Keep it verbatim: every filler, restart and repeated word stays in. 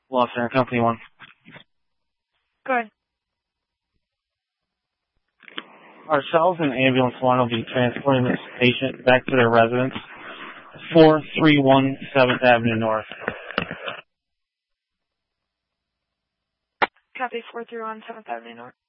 Lost Center, Company one. Go ahead. Ourselves and Ambulance one will be transporting this patient back to their residence, four three one seventh Avenue North. Copy, four three one seventh Avenue North.